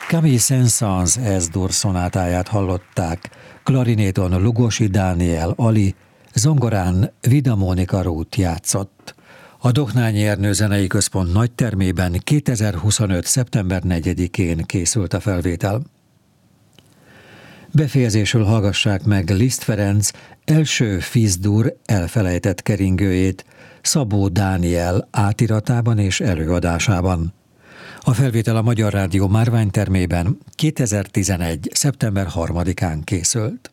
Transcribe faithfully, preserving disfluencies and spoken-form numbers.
Camille Saint-Saëns S-dur szonátáját hallották, klarinéton Lugosi Dániel Ali, zongorán Vida Mónika Ruth játszott. A Dohnányi Ernő Zenei Központ nagytermében kétezer-huszonöt. szeptember negyedikén készült a felvétel. Befejezésül hallgassák meg Liszt Ferenc első Fis-dur elfelejtett keringőjét Szabó Dániel átiratában és előadásában. A felvétel a Magyar Rádió márványtermében kétezer-tizenegy. szeptember harmadikán készült.